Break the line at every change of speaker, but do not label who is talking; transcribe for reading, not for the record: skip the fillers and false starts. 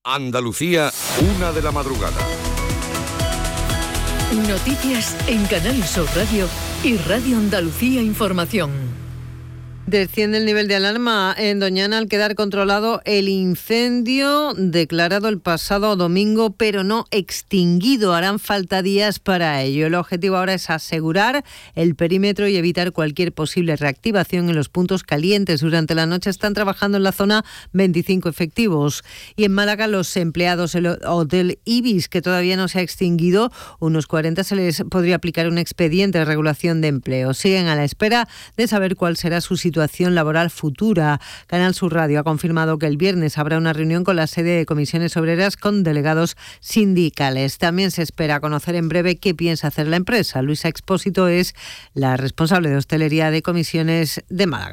Andalucía, 1 de la madrugada.
Noticias en Canal Sur Radio y Radio Andalucía Información.
Desciende el nivel de alarma en Doñana al quedar controlado el incendio declarado el pasado domingo, pero no extinguido. Harán falta días para ello. El objetivo ahora es asegurar el perímetro y evitar cualquier posible reactivación en los puntos calientes. Durante la noche están trabajando en la zona 25 efectivos. Y en Málaga, los empleados del Hotel Ibis, que todavía no se ha extinguido, unos 40, se les podría aplicar un expediente de regulación de empleo. Siguen a la espera de saber cuál será su situación laboral futura. Canal Sur Radio ha confirmado que el viernes habrá una reunión con la sede de Comisiones Obreras con delegados sindicales. También se espera conocer en breve qué piensa hacer la empresa. Luisa Expósito es la responsable de hostelería de Comisiones de Málaga.